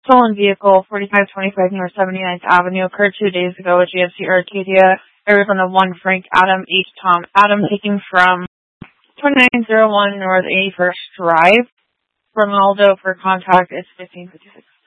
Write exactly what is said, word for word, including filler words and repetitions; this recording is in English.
stolen vehicle, forty-five twenty-five North seventy-ninth Avenue, occurred two days ago at G F C Arcadia, Arizona one Frank Adam H. Tom Adam, taken from twenty-nine oh one North eighty-first Drive. Ronaldo for contact is fifteen fifty-six.